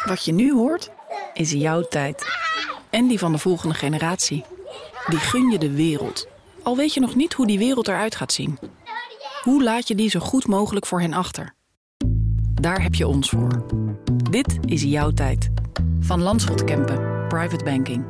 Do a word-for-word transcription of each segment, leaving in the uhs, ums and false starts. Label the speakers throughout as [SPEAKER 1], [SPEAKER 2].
[SPEAKER 1] Wat je nu hoort, is jouw tijd. En die van de volgende generatie. Die gun je de wereld. Al weet je nog niet hoe die wereld eruit gaat zien. Hoe laat je die zo goed mogelijk voor hen achter? Daar heb je ons voor. Dit is jouw tijd. Van Landschot Kempen, Private Banking.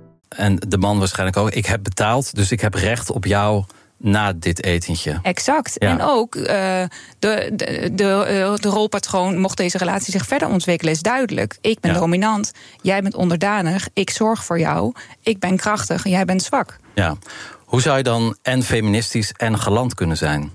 [SPEAKER 2] En de man waarschijnlijk ook. Ik heb betaald, dus ik heb recht op jou na dit etentje.
[SPEAKER 3] Exact.
[SPEAKER 2] Ja.
[SPEAKER 3] En ook uh, de, de, de, de rolpatroon, mocht deze relatie zich verder ontwikkelen, is duidelijk. Ik ben
[SPEAKER 2] Ja.
[SPEAKER 3] dominant, jij bent onderdanig, ik zorg voor jou, ik ben krachtig, jij bent zwak.
[SPEAKER 2] Ja. Hoe zou je dan en feministisch en galant kunnen zijn?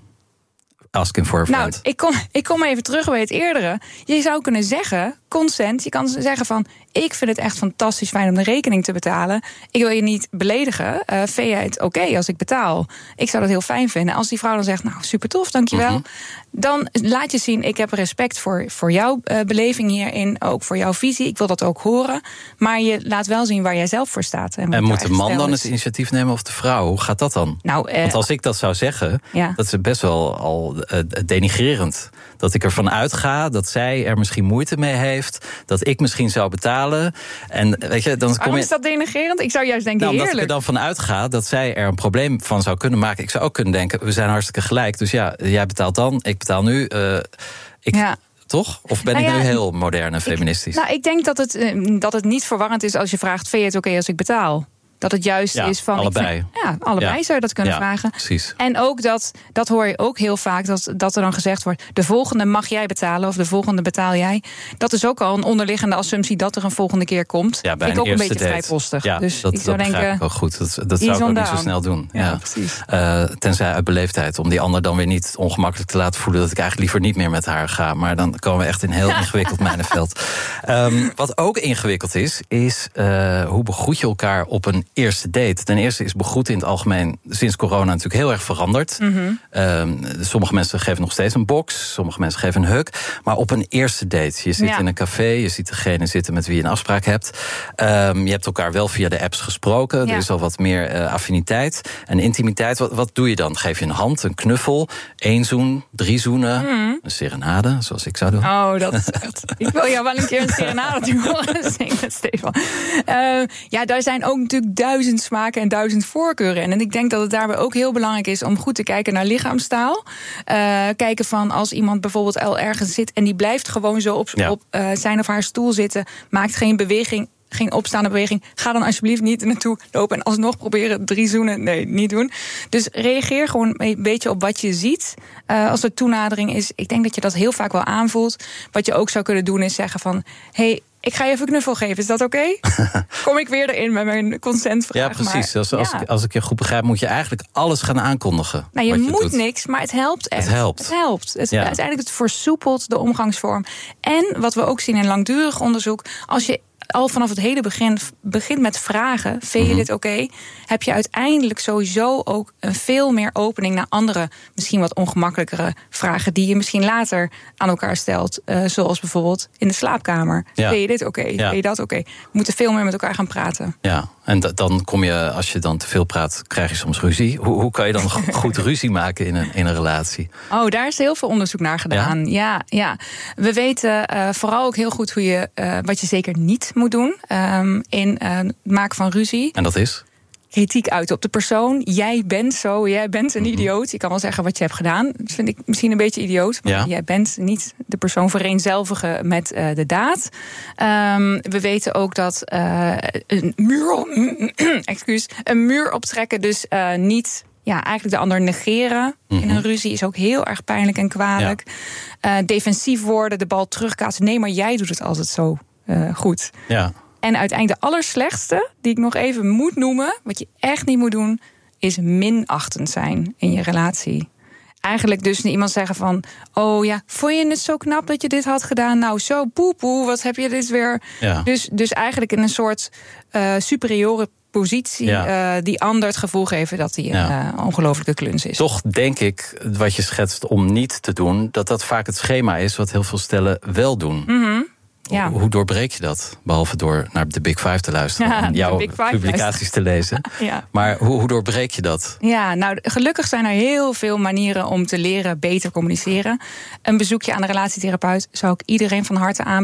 [SPEAKER 2] Asking for a
[SPEAKER 3] Nou,
[SPEAKER 2] friend.
[SPEAKER 3] ik kom, ik kom even terug bij het eerdere. Je zou kunnen zeggen, consent, je kan zeggen van, ik vind het echt fantastisch fijn om de rekening te betalen. Ik wil je niet beledigen. Uh, vind jij het oké okay als ik betaal? Ik zou dat heel fijn vinden. Als die vrouw dan zegt, nou, super tof, dankjewel. Mm-hmm. Dan laat je zien, ik heb respect voor, voor jouw uh, beleving hierin. Ook voor jouw visie, ik wil dat ook horen. Maar je laat wel zien waar jij zelf voor staat. En,
[SPEAKER 2] en moet de man dan
[SPEAKER 3] is.
[SPEAKER 2] het initiatief nemen of de vrouw? Hoe gaat dat dan?
[SPEAKER 3] Nou, uh,
[SPEAKER 2] Want als ik dat zou zeggen,
[SPEAKER 3] ja.
[SPEAKER 2] dat is best wel al uh, denigrerend. Dat ik ervan uitga dat zij er misschien moeite mee heeft. Dat ik misschien zou betalen. En weet je, dan kom je...
[SPEAKER 3] is dat denigrerend? Ik zou juist denken,
[SPEAKER 2] nou, omdat
[SPEAKER 3] heerlijk.
[SPEAKER 2] ik er dan van uitga dat zij er een probleem van zou kunnen maken. Ik zou ook kunnen denken, we zijn hartstikke gelijk. Dus ja, jij betaalt dan, ik betaal nu. Uh, ik...
[SPEAKER 3] Ja.
[SPEAKER 2] Toch? Of ben
[SPEAKER 3] nou
[SPEAKER 2] ik
[SPEAKER 3] ja,
[SPEAKER 2] nu heel modern en feministisch?
[SPEAKER 3] Ik, nou, ik denk dat het, uh, dat het niet verwarrend is als je vraagt, vind je het oké okay als ik betaal? Dat het juist
[SPEAKER 2] ja,
[SPEAKER 3] is van...
[SPEAKER 2] allebei.
[SPEAKER 3] Ik vind, ja, allebei ja. zou je dat kunnen
[SPEAKER 2] ja,
[SPEAKER 3] vragen.
[SPEAKER 2] Precies.
[SPEAKER 3] En ook dat, dat hoor je ook heel vaak, dat, dat er dan gezegd wordt, de volgende mag jij betalen of de volgende betaal jij. Dat is ook al een onderliggende assumptie dat er een volgende keer komt.
[SPEAKER 2] Ja, bij
[SPEAKER 3] ik
[SPEAKER 2] een
[SPEAKER 3] ook een beetje
[SPEAKER 2] date.
[SPEAKER 3] vrijpostig.
[SPEAKER 2] Ja,
[SPEAKER 3] dus
[SPEAKER 2] dat,
[SPEAKER 3] ik zou
[SPEAKER 2] dat
[SPEAKER 3] denken,
[SPEAKER 2] ik ook goed. Dat, dat zou ik ook niet zo snel doen.
[SPEAKER 3] Ja,
[SPEAKER 2] ja.
[SPEAKER 3] precies.
[SPEAKER 2] Uh, tenzij uit beleefdheid. Om die ander dan weer niet ongemakkelijk te laten voelen dat ik eigenlijk liever niet meer met haar ga. Maar dan komen we echt in een heel ingewikkeld mijnenveld. Um, wat ook ingewikkeld is, is uh, hoe begroet je elkaar op een eerste date? Ten eerste is begroeten in het algemeen sinds corona natuurlijk heel erg veranderd. Mm-hmm. Um, sommige mensen geven nog steeds een box, sommige mensen geven een hug. Maar op een eerste date, je zit ja. in een café, je ziet degene zitten met wie je een afspraak hebt. Um, je hebt elkaar wel via de apps gesproken, ja. er is al wat meer uh, affiniteit en intimiteit. Wat, wat doe je dan? Geef je een hand, een knuffel, één zoen, drie zoenen, mm. een serenade, zoals ik zou doen?
[SPEAKER 3] Oh, dat is echt... Ik wil jou wel een keer een serenade horen zingen, Stefan. Uh, ja, daar zijn ook natuurlijk duizend smaken en duizend voorkeuren in. En ik denk dat het daarbij ook heel belangrijk is om goed te kijken naar lichaamstaal. Uh, kijken van als iemand bijvoorbeeld al ergens zit en die blijft gewoon zo op, ja. op uh, zijn of haar stoel zitten, maakt geen beweging, geen opstaande beweging, ga dan alsjeblieft niet naartoe lopen en alsnog proberen drie zoenen. Nee, niet doen. Dus reageer gewoon een beetje op wat je ziet. Uh, als er toenadering is, ik denk dat je dat heel vaak wel aanvoelt. Wat je ook zou kunnen doen is zeggen van, hey, ik ga je even een knuffel geven, is dat oké? Okay? Kom ik weer erin met mijn consentvraag.
[SPEAKER 2] Ja, precies.
[SPEAKER 3] Maar,
[SPEAKER 2] als, als,
[SPEAKER 3] ja.
[SPEAKER 2] Ik, als ik je goed begrijp, moet je eigenlijk alles gaan aankondigen.
[SPEAKER 3] Nou, je,
[SPEAKER 2] je
[SPEAKER 3] moet
[SPEAKER 2] doet.
[SPEAKER 3] niks, maar het helpt echt.
[SPEAKER 2] Het helpt.
[SPEAKER 3] Het helpt. Het,
[SPEAKER 2] ja.
[SPEAKER 3] Uiteindelijk het versoepelt de omgangsvorm. En wat we ook zien in langdurig onderzoek, als je al vanaf het hele begin begint met vragen, vind je mm-hmm. dit oké? Okay? Heb je uiteindelijk sowieso ook een veel meer opening naar andere, misschien wat ongemakkelijkere vragen die je misschien later aan elkaar stelt. Uh, zoals bijvoorbeeld in de slaapkamer. Ja. Vind je dit oké? Okay? Ja. Vind je dat oké? Okay? We moeten veel meer met elkaar gaan praten.
[SPEAKER 2] Ja, en d- dan kom je, als je dan te veel praat, krijg je soms ruzie. Hoe, hoe kan je dan goed ruzie maken in een, in een relatie?
[SPEAKER 3] Oh, daar is heel veel onderzoek naar gedaan. Ja, ja. ja. We weten uh, vooral ook heel goed hoe je, uh, wat je zeker niet moet doen um, in uh, het maken van ruzie.
[SPEAKER 2] En dat is?
[SPEAKER 3] Kritiek uiten op de persoon. Jij bent zo, jij bent een mm-hmm. idioot. Je kan wel zeggen wat je hebt gedaan. Dat vind ik misschien een beetje idioot. Maar ja. jij bent niet de persoon vereenzelvigen met uh, de daad. Um, we weten ook dat uh, een muur, excuus, een muur optrekken dus uh, niet... Ja, eigenlijk de ander negeren mm-hmm. in een ruzie is ook heel erg pijnlijk en kwalijk. Ja. Uh, defensief worden, de bal terugkaatsen. Nee, maar jij doet het altijd zo uh, goed.
[SPEAKER 2] Ja.
[SPEAKER 3] En uiteindelijk de allerslechtste, die ik nog even moet noemen, wat je echt niet moet doen, is minachtend zijn in je relatie. Eigenlijk dus iemand zeggen van, oh ja, vond je het zo knap dat je dit had gedaan? Nou, zo poepoe, wat heb je dit weer?
[SPEAKER 2] Ja.
[SPEAKER 3] Dus, dus eigenlijk in een soort uh, superieure positie ja. uh, die ander het gevoel geven dat hij ja. een uh, ongelofelijke kluns is.
[SPEAKER 2] Toch denk ik, wat je schetst om niet te doen, dat dat vaak het schema is wat heel veel stellen wel doen.
[SPEAKER 3] Mm-hmm. Ja.
[SPEAKER 2] Hoe doorbreek je dat? Behalve door naar de Big Five te luisteren ja, en jouw publicaties te lezen. Ja. Maar hoe, hoe doorbreek je dat?
[SPEAKER 3] Ja, nou, gelukkig zijn er heel veel manieren om te leren beter communiceren. Een bezoekje aan de relatietherapeut zou ik iedereen van harte aanbevelen.